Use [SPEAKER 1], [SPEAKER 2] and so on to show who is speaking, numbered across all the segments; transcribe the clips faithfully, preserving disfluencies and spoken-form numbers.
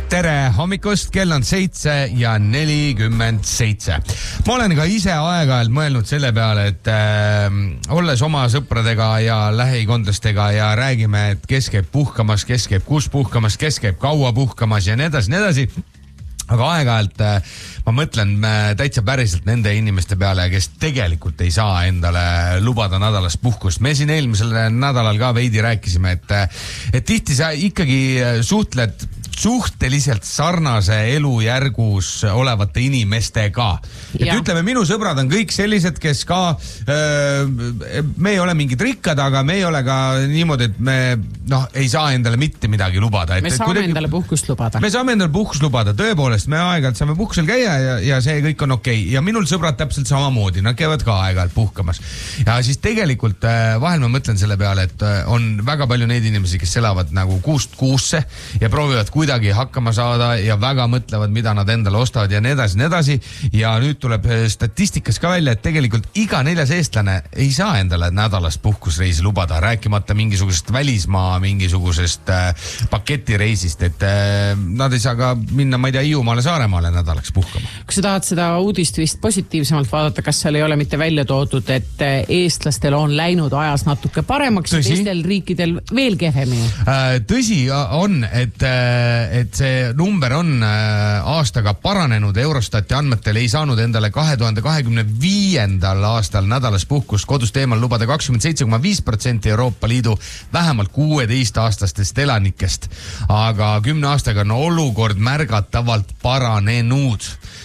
[SPEAKER 1] tere hommikust, kell on seitse ja nelikümmend seitse. Ma olen ka ise aeg-ajalt mõelnud selle peale, et äh, olles oma sõpradega ja lähikondlastega ja räägime, et kes käib puhkamas, kes käib kus puhkamas, kes käib kaua puhkamas ja nii edasi, nii edasi. Aga aeg-ajalt äh, ma mõtlen äh, täitsa päriselt nende inimeste peale, kes tegelikult ei saa endale lubada nädalast puhkust. Me siin eelmisel nädalal ka veidi rääkisime, et, et tihti sa ikkagi suhtled suhteliselt sarnase elujärgus olevate inimestega. Et ja. Ütleme, minu sõbrad on kõik sellised, kes ka, öö, me ei ole mingid rikkad, aga me ei ole ka niimoodi, et me noh, ei saa endale mitte midagi lubada. Et,
[SPEAKER 2] me saame kuidagi, endale puhkust lubada.
[SPEAKER 1] Me saame endale puhkust lubada, tõepoolest, me aeg-ajalt saame puhkusel käia ja, ja see kõik on okei. Okay. Ja minul sõbrad täpselt samamoodi, nad käivad ka aeg-ajalt puhkamas. Ja siis tegelikult vahel ma mõtlen selle peale, et on väga palju neid inimesi, kes elavad nagu kuust kuusse ja proovivad kuidagi kuidagi hakkama saada ja väga mõtlevad, mida nad endale ostavad ja nii edasi, nii edasi. Ja nüüd tuleb statistikas ka välja, et tegelikult iga neljas eestlane ei saa endale nädalast puhkusreisi lubada, rääkimata mingisugusest välismaa, mingisugusest äh, paketireisist, et äh, nad ei saa ka minna, ma ei tea, Hiiumaale, Saaremaale nädalaks puhkama.
[SPEAKER 2] Kui sa tahad seda uudist vist positiivsemalt vaadata, kas seal ei ole mitte välja toodud, et eestlastel on läinud ajas natuke paremaks, teistel riikidel veel kehvemini?
[SPEAKER 1] Äh, tõsi on, et äh, et see number on aastaga paranenud. Eurostati andmetel ei saanud endale kahe tuhande kahekümne viiendal aastal nädalas puhkust kodust eemal lubada kakskümmend seitse koma viis protsenti Euroopa Liidu vähemalt kuueteist aastastest elanikest. Aga kümne aastaga on olukord märgatavalt paranenud.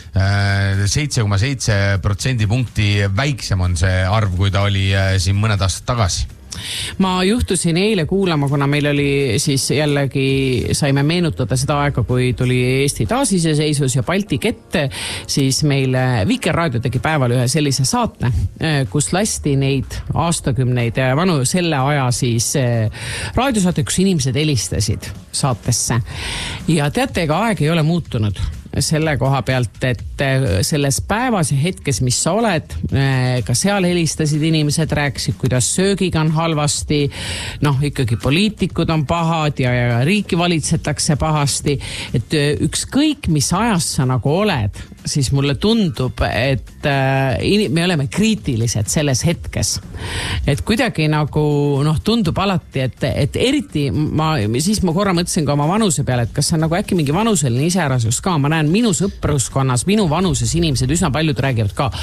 [SPEAKER 1] seitse koma seitse protsendipunkti väiksem on see arv, kui ta oli siin mõned aastad tagasi.
[SPEAKER 2] Ma juhtusin eile kuulama, kuna meil oli siis jällegi saime meenutada seda aega, kui tuli Eesti taasiseseisvus ja Balti kette, siis meil Vikerraadio tegi päeval ühe sellise saatne, kus lasti neid aastakümneid vanu selle aja siis raadiosaate, kus inimesed helistasid saatesse. Ja teate, ega aeg ei ole muutunud selle koha pealt, et selles päevas ja hetkes, mis sa oled, ka seal helistasid inimesed, rääkisid, kuidas söögiga on halvasti, noh, ikkagi poliitikud on pahad ja, ja riiki valitsetakse pahasti, et ükskõik, mis ajas sa nagu oled, siis mulle tundub, et me oleme kriitilised selles hetkes. Et kuidagi nagu, noh, tundub alati, et, et eriti ma, siis ma korra mõtlesin ka oma vanuse peale, et kas see on nagu äkki mingi vanuseline iseärasus ka, ma näen minu sõpruskonnas, minu vanuses inimesed üsna paljud räägivad ka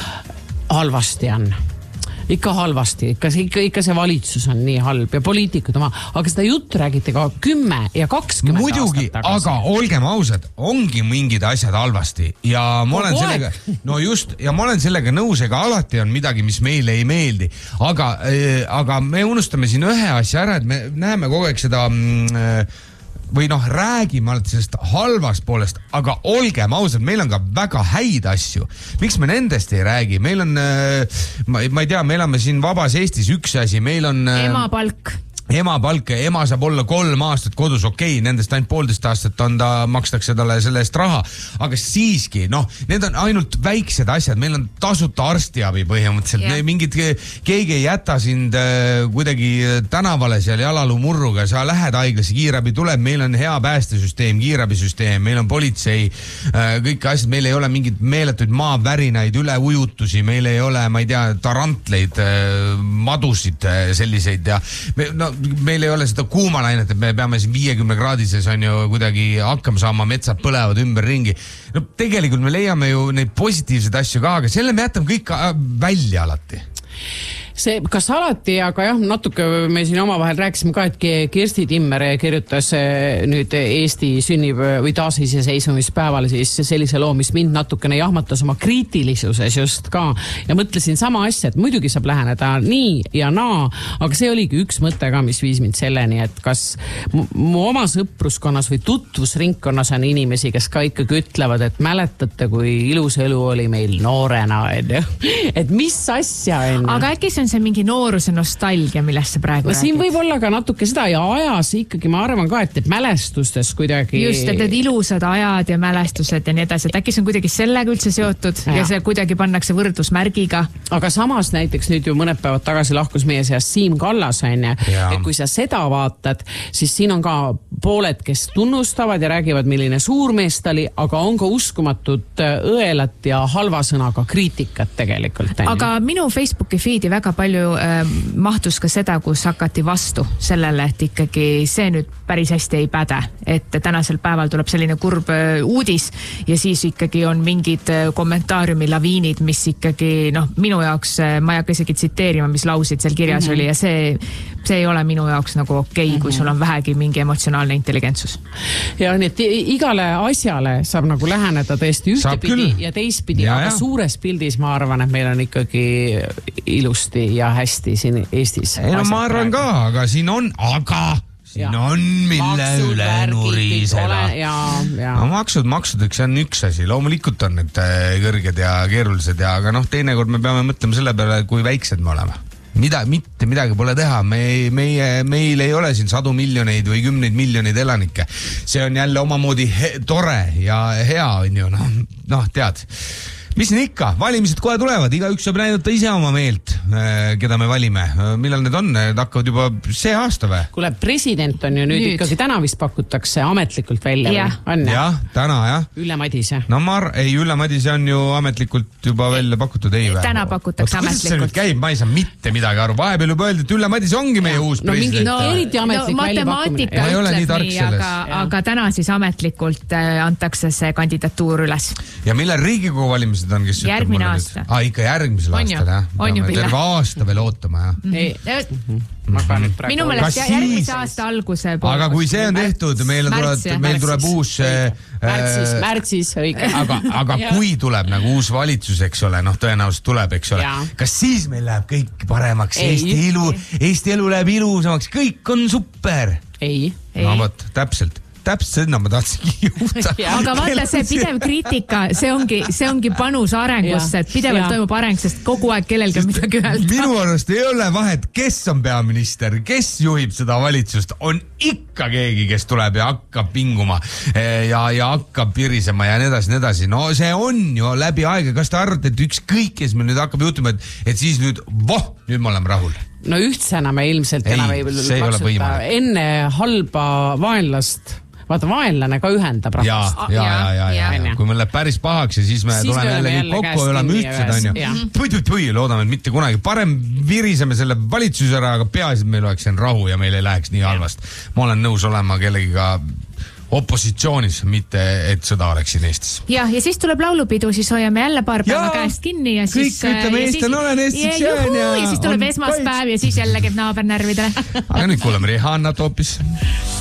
[SPEAKER 2] halvasti on. Ikka halvasti, ikka, ikka, ikka see valitsus on nii halb ja poliitikud oma, aga seda juttu räägite ka kümme ja kakskümmend
[SPEAKER 1] muidugi, aastat tagasi. Aga olgem ausad, ongi mingid asjad halvasti ja ma olen Kogu sellega, aeg. no just, ja ma olen sellega nõus, ega alati on midagi, mis meile ei meeldi, aga, äh, aga me unustame siin ühe asja ära, et me näeme kogu aeg seda äh, või noh, räägime alati sellest halvast poolest, aga olgem ausad, meil on ka väga häid asju. Miks me nendest ei räägi? Meil on, ma, ma ei tea, me elame siin vabas Eestis üks asi, meil on
[SPEAKER 2] emapalk.
[SPEAKER 1] Ema palk, ema saab olla kolm aastat kodus, okei, okay, nendest ainult poolteist aastat on ta, makstakse talle selle eest raha, aga siiski, noh, need on ainult väiksed asjad, meil on tasuta arstiabi põhimõtteliselt, yeah. mingid, keegi ei jäta sind äh, kuidagi tänavale seal jalalumurruga, sa lähed haiglasse, kiirabi tuleb, meil on hea päästesüsteem, kiirabisüsteem, meil on politsei, äh, kõik asjad, meil ei ole mingid meeletuid maavärinaid, üleujutusi, meil ei ole, ma ei tea, tarantleid, äh, madusid äh, selliseid ja me, no, meil ei ole seda kuumalainet, et me peame siin viiekümne kraadises on ju kuidagi hakkama saama, metsad põlevad ümber ringi. No tegelikult me leiame ju neid positiivseid asju ka, aga selle me jätame kõik välja alati.
[SPEAKER 2] See, kas alati, aga jah, natuke me siin omavahel rääkisime ka, et Kirsti Timmer kirjutas nüüd Eesti sünnipäeva või taasiseseisvumispäeval siis sellise loo, mis mind natukene jahmatas oma kriitilisuses just ka ja mõtlesin sama asja, et muidugi saab läheneda nii ja naa, aga see oligi üks mõte ka, mis viis mind selleni, et kas mu oma sõpruskonnas või tutvusringkonnas on inimesi, kes ka ikkagi ütlevad, et mäletate, kui ilus elu oli meil noorena, et mis asja on?
[SPEAKER 3] Aga äkki see on see mingi nooruse nostalgia, millest sa praegu
[SPEAKER 2] no,
[SPEAKER 3] räägid?
[SPEAKER 2] siin võib olla ka natuke seda ja ajas ikkagi ma arvan ka, et mälestustes kuidagi...
[SPEAKER 3] Just, et need ilusad ajad ja mälestused ja nii edasi, et äkki see on kuidagi sellega üldse seotud ja, ja see kuidagi pannakse võrdusmärgiga.
[SPEAKER 2] Aga samas näiteks nüüd ju mõned päevad tagasi lahkus meie seas Siim Kallas, on ju, et kui sa seda vaatad, siis siin on ka pooled, kes tunnustavad ja räägivad, milline suurmees ta oli, aga on ka uskumatut õelat ja halva sõnaga kriitikat tegelikult.
[SPEAKER 3] Aga minu Facebooki feedi väga palju äh, mahtus ka seda, kus hakati vastu sellele, et ikkagi see nüüd päris hästi ei päde, et tänasel päeval tuleb selline kurb äh, uudis ja siis ikkagi on mingid äh, kommentaariumi laviinid, mis ikkagi, noh, minu jaoks, äh, ma ei hakka isegi tsiteerima, mis lausid seal kirjas mm -hmm. oli ja see, see ei ole minu jaoks nagu okei okay, kui sul on vähegi mingi emotsionaalne intelligentsus.
[SPEAKER 2] Ja nii, et igale asjale saab nagu läheneda tõesti ühtepidi ja teistpidi, aga ja. Suures pildis ma arvan, et meil on ikkagi ilusti ja hästi siin Eestis.
[SPEAKER 1] Ei, no ma arvan ka, aga siin on, aga siin ja. On mille maksud, üle nuriseda. No, maksud, maksudeks on üks asi, loomulikult on need kõrged ja keerulised ja, aga noh, teinekord me peame mõtlema selle peale, kui väiksed me oleme. Mida, mitte midagi pole teha, me, meie, meil ei ole siin sadu miljoneid või kümneid miljoneid elanikke. See on jälle omamoodi he, tore ja hea, on ju, noh, noh, tead. Mis siin ikka, valimised kohe tulevad, igaüks saab näidata ise oma meelt, keda me valime. Millal need on? Need hakkavad juba see aasta või?
[SPEAKER 2] Kuule, president on ju nüüd, nüüd. ikkagi täna vist pakutakse ametlikult välja.
[SPEAKER 3] Ja.
[SPEAKER 2] On, ja,
[SPEAKER 1] jah, täna jah.
[SPEAKER 2] Ülle Madise.
[SPEAKER 1] No ma, ei, Ülle Madise on ju ametlikult juba välja pakutud, ei või?
[SPEAKER 3] Täna pakutakse
[SPEAKER 1] Oot,
[SPEAKER 3] ametlikult.
[SPEAKER 1] Kuidas see nüüd käib? Ma ei saa mitte midagi aru. Vahepeal juba öeldi, et Ülle Madise ongi meie ja. Uus
[SPEAKER 2] no,
[SPEAKER 1] president.
[SPEAKER 2] No eriti ametlik
[SPEAKER 3] no,
[SPEAKER 2] välja pakkumine.
[SPEAKER 3] Ma ei ole nii tark selles. Aga, aga täna siis ametlikult antakse see kandidatuur üles.
[SPEAKER 1] Ja millal Riigikogu valimised on, kes
[SPEAKER 3] järgmine aasta.
[SPEAKER 1] Ah, ikka järgmisel
[SPEAKER 3] on
[SPEAKER 1] aastal, jah.
[SPEAKER 3] On ju,
[SPEAKER 1] terve aasta veel ootama, jah.
[SPEAKER 3] Mm-hmm. Mm-hmm. Minu meelest järgmise aasta alguse pool.
[SPEAKER 1] Aga kui see on tehtud, meil tuleb, meil tuleb uus...
[SPEAKER 2] Märtsis, märtsis, õige.
[SPEAKER 1] Aga, aga kui tuleb nagu uus valitsus, eks ole, noh, tõenäoliselt tuleb, eks ole. Kas siis meil läheb kõik paremaks? Ei. Eesti ilu, Eesti elu läheb ilusamaks, kõik on super.
[SPEAKER 2] Ei.
[SPEAKER 1] No võt, täpselt. Täpselt sinna ma tahtsingi juhta.
[SPEAKER 3] Aga vaata, see pidev kriitika, see ongi, see ongi panus arengusse, et pidevalt toimub areng, sest kogu aeg kellelgi on midagi öelda.
[SPEAKER 1] Minu arust ei ole vahet, kes on peaminister, kes juhib seda valitsust, on ikka keegi, kes tuleb ja hakkab pinguma ja, ja hakkab pirisema ja nii edasi, nii edasi. No see on ju läbi aega. Kas te arvate, et ükskõik, kes meil nüüd hakkab juhtuma, et, et siis nüüd, voh, nüüd me oleme rahul.
[SPEAKER 2] No ühtsena me ilmselt
[SPEAKER 1] ei,
[SPEAKER 2] enam ei paksuta. Enne halba vaenlast vaata, vaenlane ka ühendab rahvast.
[SPEAKER 1] Ja, ja, ja, ja, ja, ja. Kui meil läheb päris pahaks ja siis me siis tuleme jälle kõik kokku ja oleme ühtsed, on ju. Pui, pui, pui, loodame, et mitte kunagi. Parem viriseme selle valitsuse ära, aga peaasi, et meil oleks siin rahu ja meil ei läheks nii halvast. Ma olen nõus olema kellegiga opositsioonis, mitte et sõda oleks siin Eestis.
[SPEAKER 3] Ja, ja siis tuleb laulupidu, siis hoiame jälle paar päeva käest kinni ja siis...
[SPEAKER 1] Kõik ütleme, Eestil olen Eestis jään ja...
[SPEAKER 3] Ja siis tuleb esmaspäev ja siis jälle käib naaber närvidele.
[SPEAKER 1] Aga nüüd kuuleme Rihannat hoopis.